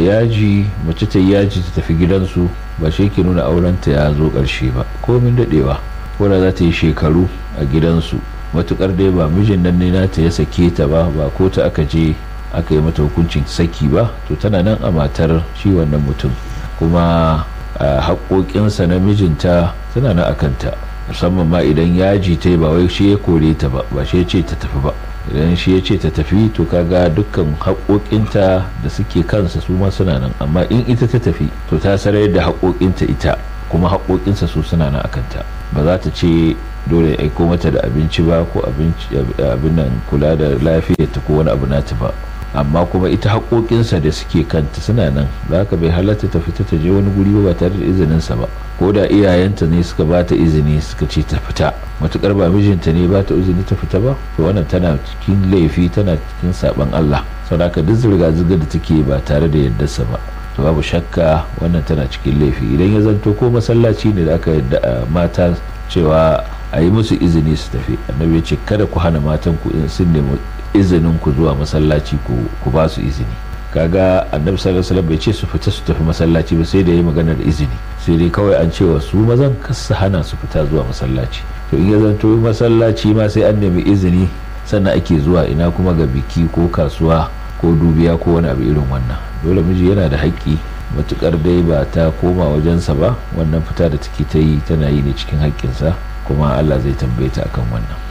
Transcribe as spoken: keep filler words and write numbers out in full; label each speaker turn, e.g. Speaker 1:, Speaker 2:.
Speaker 1: yaji mace ta yaji ta tafi gidansu ba shi ke nuna aurenta ya zo ƙarshe ba komin daɗewa ko da za ta yi shekaru a gidansu matukar dai ba mijin nan ne nata ya sake ta ba ba ko ta aka je aka yi mata hukuncin saki ba to tana nan a matar shi wannan mutum kuma haƙoƙinsa na mijinta suna nan akanta musamman ma idan yaji ta ba wai shi ya kore ta ba ba shi ya ce ta tafi ba idan shi ya ce ta tafi to kaga dukkan haƙoƙinta da suke kansa su ma suna nan amma in ita ta tafi to ta sarar da haƙoƙinta ita kuma haƙoƙinsa su suna nan akanta ba za ta ce dole ya aiko mata da abinci ba ko abin nan kula da lafiyarta ko wani abu nata ba amma kuma ita haƙoƙinsa da suke kanta suna nan za ka bai halatta ta fita ta je wani guri ba tare da izininsa ba ko da iyayenta ne suka ba ta izini suka ce ta fita matukar ba mijinta ne ba ta izini ta fita ba to wannan tana cikin laifi tana cikin saban Allah saboda duk zirga-zirga da take ba tare da yardarsa ba to babu shakka wannan tana cikin laifi idan ya zanto ko masallaci ne da aka yadda mata cewa a yi musu izini su tafi annabi ya ce kada ku hana matan ku in sun nemi izinin ku zuwa masallaci ku ba su izini kaga annabi sallallahu alaihi wasallam bai ce su fita su tafi masallaci ba sai da yayi magana da izini sai dai kawai an cewa su mazan kasu hana su fita zuwa masallaci to in ya zanto masallaci ma sai an nemi izini sannan ake zuwa ina kuma ga biki ko kasuwa ko dubiya ko wani abu irin wannan dole miji yana da haƙƙi matukar dai ba ta koma wajensa ba wannan fita da take ta yi tana yi ne cikin haƙƙinsa kuma Allah zai tambaye ta akan wannan